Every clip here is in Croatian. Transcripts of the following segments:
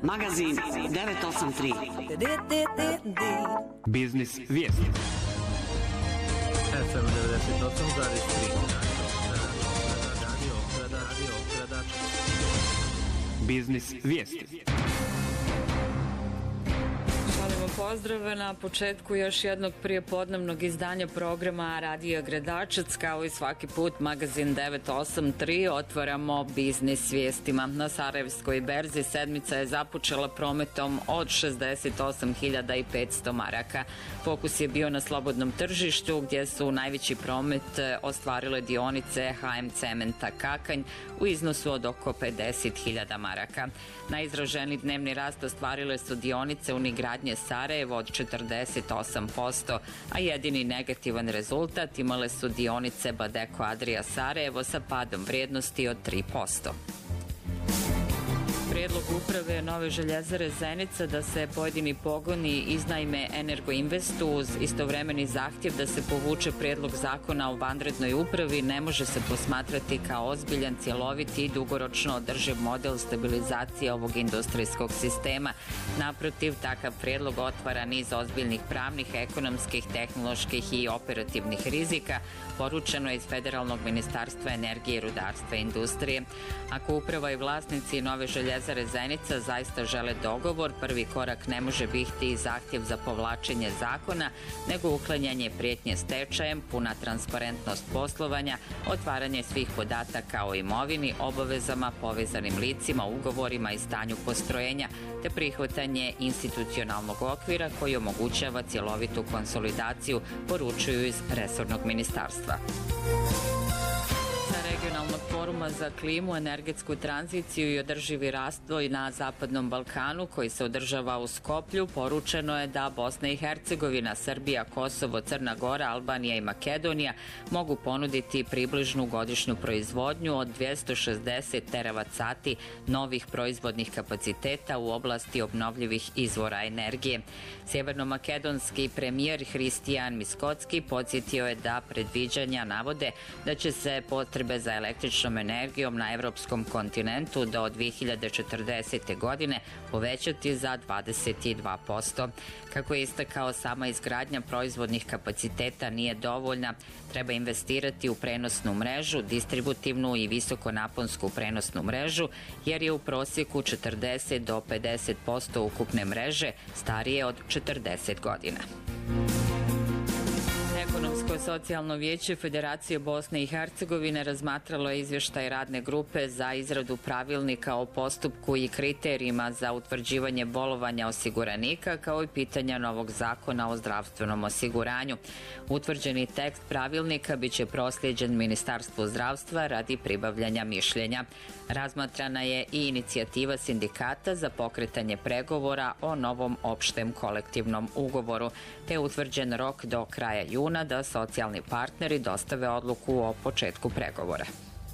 Magazin 983. Biznis vijesti. FM 98,3. Biznis vijesti. Šalimo pozdrave na početku još jednog prijepodnevnog izdanja programa Radio Gradačac. Kao i svaki put, magazin 983 otvaramo biznis vijestima. Na Sarajevskoj berzi sedmica je započela prometom od 68.500 maraka. Fokus je bio na slobodnom tržištu gdje su najveći promet ostvarile dionice HM Cementa Kakanj u iznosu od oko 50.000 maraka. Najizraženiji dnevni rast ostvarile su dionice Unigradnje Sarajevo od 48%, a jedini negativan rezultat imale su dionice Badeko Adria Sarajevo sa padom vrijednosti od 3%. Prijedlog uprave Nove željezare Zenica da se pojedini pogoni iznajme Energoinvestu uz istovremeni zahtjev da se povuče prijedlog zakona o vanrednoj upravi ne može se posmatrati kao ozbiljan, cjelovit i dugoročno održiv model stabilizacije ovog industrijskog sistema. Naprotiv, takav prijedlog otvara niz ozbiljnih pravnih, ekonomskih, tehnoloških i operativnih rizika, poručeno je iz Federalnog ministarstva energije, rudarstva i industrije. Ako uprava i vlasnici Nove željezare Zenica zaista žele dogovor, prvi korak ne može biti i zahtjev za povlačenje zakona, nego uklanjanje prijetnje stečajem, puna transparentnost poslovanja, otvaranje svih podataka o imovini, obavezama, povezanim licima, ugovorima i stanju postrojenja, te prihvatanje institucionalnog okvira koji omogućava cjelovitu konsolidaciju, poručuju iz resornog ministarstva. Regionalnog foruma za klimu, energetsku tranziciju i održivi razvoj na Zapadnom Balkanu koji se održava u Skoplju, poručeno je da Bosna i Hercegovina, Srbija, Kosovo, Crna Gora, Albanija i Makedonija mogu ponuditi približnu godišnju proizvodnju od 260 teravat sati novih proizvodnih kapaciteta u oblasti obnovljivih izvora energije. Sjevernomakedonski premijer Hristijan Miskotski podsjetio je da predviđanja navode da će se potrebe za električnom energijom na evropskom kontinentu do 2040. godine povećati za 22%. Kako je istakao, sama izgradnja proizvodnih kapaciteta nije dovoljna, treba investirati u prenosnu mrežu, distributivnu i visokonaponsku prenosnu mrežu, jer je u prosjeku 40 do 50% ukupne mreže starije od 40 godina. Ekonomsko-socijalno vijeće Federacije Bosne i Hercegovine razmatralo je izvještaj radne grupe za izradu pravilnika o postupku i kriterijima za utvrđivanje bolovanja osiguranika kao i pitanja novog zakona o zdravstvenom osiguranju. Utvrđeni tekst pravilnika biće proslijeđen Ministarstvu zdravstva radi pribavljanja mišljenja. Razmatrana je i inicijativa sindikata za pokretanje pregovora o novom opštem kolektivnom ugovoru, te utvrđen rok do kraja juna da socijalni partneri dostave odluku o početku pregovora.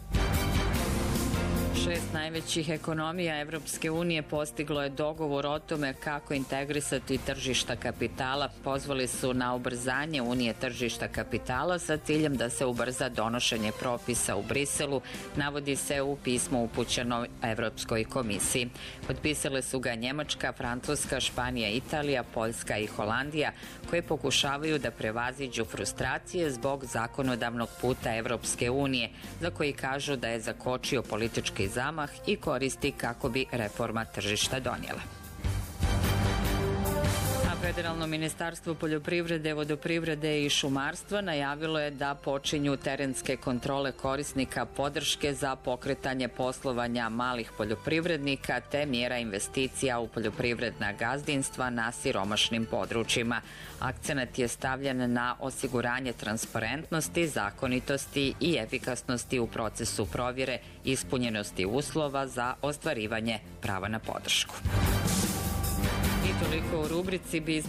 6 najvećih ekonomija Evropske unije postiglo je dogovor o tome kako integrisati tržišta kapitala. Pozvali su na ubrzanje Unije tržišta kapitala sa ciljem da se ubrza donošenje propisa u Briselu, navodi se u pismu upućeno Evropskoj komisiji. Potpisale su ga Njemačka, Francuska, Španija, Italija, Poljska i Holandija, koje pokušavaju da prevaziđu frustracije zbog zakonodavnog puta Evropske unije, za koji kažu da je zakočio politički zamah i koristi kako bi reforma tržišta donijela. Federalno ministarstvo poljoprivrede, vodoprivrede i šumarstva najavilo je da počinju terenske kontrole korisnika podrške za pokretanje poslovanja malih poljoprivrednika te mjera investicija u poljoprivredna gazdinstva na siromašnim područjima. Akcenat je stavljen na osiguranje transparentnosti, zakonitosti i efikasnosti u procesu provjere ispunjenosti uslova za ostvarivanje prava na podršku. I toliko u rubrici Biznis